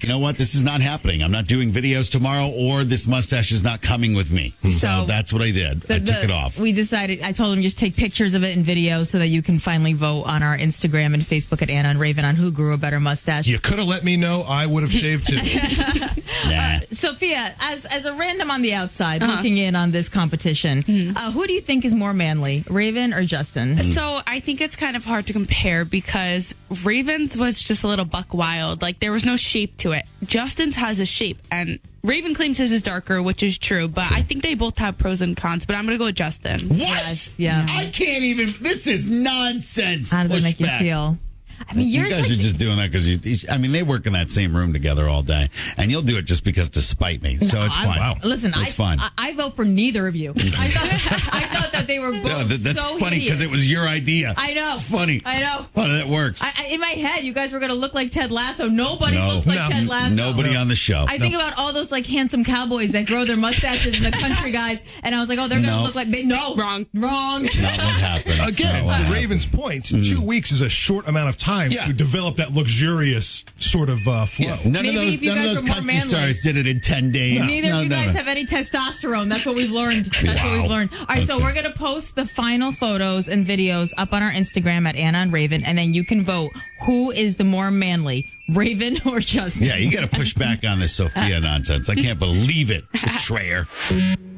you know what? This is not happening. I'm not doing videos tomorrow, or this mustache is not coming with me. So that's what I did. I took it off. We decided, I told him just take pictures of it and videos so that you can finally vote on our Instagram and Facebook at Anna and Raven on who grew a better mustache. You could have let me know. I would have shaved too. Nah. Sophia, as a random on the outside looking in on this competition, who do you think is more manly, Raven or Justin? So I think it's kind of hard to compare because Raven's was just a little buck wild. Like, there was no shape to it. Justin's has a shape, and Raven claims his is darker, which is true, but I think they both have pros and cons, but I'm going to go with Justin. What? Yes, yeah. I can't even. This is nonsense. How does it make you Pushback. feel? I mean, You guys are just doing that because they work in that same room together all day, and you'll do it just because to spite me. So it's fine. Wow. Listen, it's fine. I vote for neither of you. I thought that they were both No, that's so funny because hideous. it was your idea. I know. It's funny. I know. Oh, that works. In my head, you guys were going to look like Ted Lasso. Nobody No. looks like No. Ted Lasso. Nobody on the show. I think about all those like handsome cowboys that grow their mustaches and the country guys, and I was like, oh, they're going to No. look like wrong. Not what happened. Again, Not what to happened. Raven's point, 2 weeks is a short amount of time Yeah. to develop that luxurious sort of flow. Yeah, none Maybe of if you those guys were more country manly. stars did it in 10 days. Neither of you guys have any testosterone. That's what we've learned. That's what we've learned. All right, so Okay. we're going to post the final photos and videos up on our Instagram at Anna and Raven, and then you can vote who is the more manly, Raven or Justin. Yeah, you got to push back on this Sophia nonsense. I can't believe it, betrayer.